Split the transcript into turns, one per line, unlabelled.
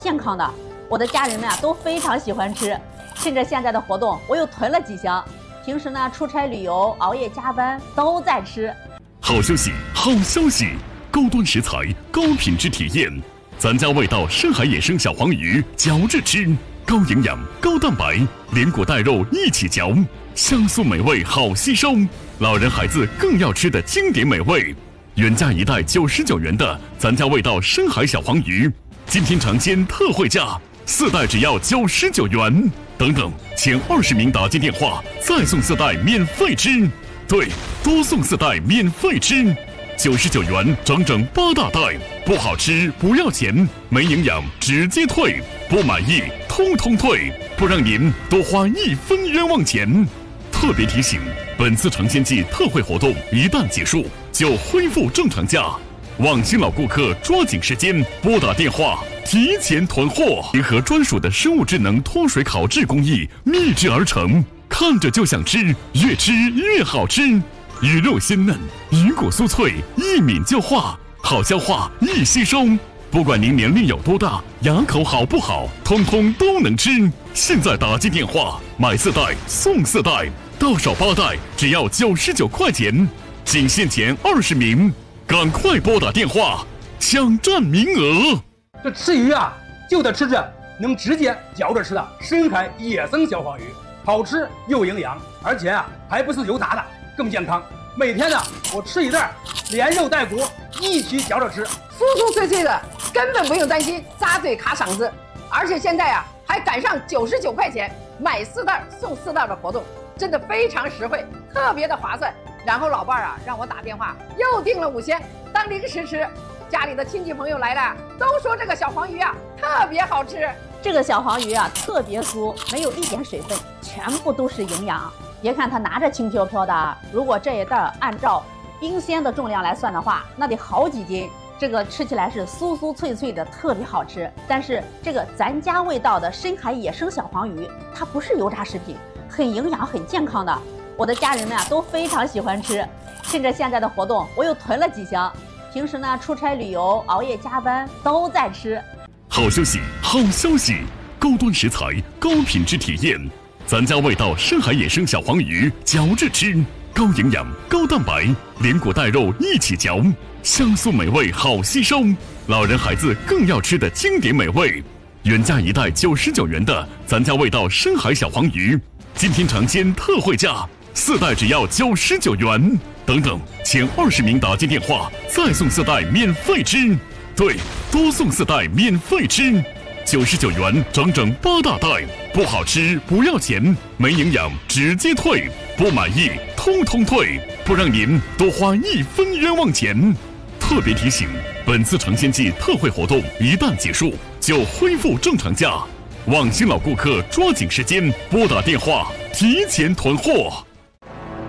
健康的，我的家人们都非常喜欢吃。趁着现在的活动，我又囤了几箱。平时呢，出差旅游、熬夜加班都在吃。
好消息，好消息！高端食材，高品质体验，咱家味道深海野生小黄鱼，嚼着吃，高营养、高蛋白，连骨带肉一起嚼，香酥美味，好吸收。老人孩子更要吃的经典美味。原价一袋99元的咱家味道深海小黄鱼，今天尝鲜特惠价，4袋只要99元。等等，前20名打进电话，再送4袋免费吃。对，多送4袋免费吃，99元整整8大袋，不好吃不要钱，没营养直接退，不满意通通退，不让您多花1分冤枉钱。特别提醒，本次尝鲜季特惠活动一旦结束，就恢复正常价。望新老顾客抓紧时间拨打电话提前囤货，结合专属的生物智能脱水烤制工艺秘制而成，看着就想吃，越吃越好吃。鱼肉鲜嫩，鱼骨酥脆，一抿就化，好消化易吸收。不管您年龄有多大，牙口好不好，通通都能吃。现在打进电话，买4袋送4袋，到手8袋只要99块钱，仅限前20名。赶快拨打电话，抢占名额！
这吃鱼啊，就得吃这能直接嚼着吃的深海野生小黄鱼，好吃又营养，而且啊还不是油炸的，更健康。每天呢，我吃1袋，连肉带骨一起嚼着吃，
酥酥脆脆的，根本不用担心扎嘴卡嗓子。而且现在啊，还赶上99块钱买4袋送4袋的活动，真的非常实惠，特别的划算。然后老伴儿啊让我打电话又订了5箱当零食吃，家里的亲戚朋友来了都说这个小黄鱼啊特别好吃。
这个小黄鱼啊特别酥，没有一点水分，全部都是营养。别看它拿着轻飘飘的，如果这一袋按照冰鲜的重量来算的话，那得好几斤。这个吃起来是酥酥脆脆的，特别好吃。但是这个咱家味道的深海野生小黄鱼，它不是油炸食品，很营养很健康的。我的家人们都非常喜欢吃。趁着现在的活动，我又囤了几箱。平时呢，出差旅游、熬夜加班都在吃。
好消息，好消息！高端食材，高品质体验，咱家味道深海野生小黄鱼，嚼着吃，高营养、高蛋白，连骨带肉一起嚼，香酥美味，好吸收。老人孩子更要吃的经典美味。原价一袋99元的咱家味道深海小黄鱼，今天尝鲜特惠价，4袋只要99元。等等，前20名打进电话，再送4袋免费吃。对，多送4袋免费吃，99元整整8大袋，不好吃不要钱，没营养直接退，不满意通通退，不让您多花1分冤枉钱。特别提醒，本次尝鲜季特惠活动一旦结束，就恢复正常价。望新老顾客抓紧时间拨打电话提前囤货。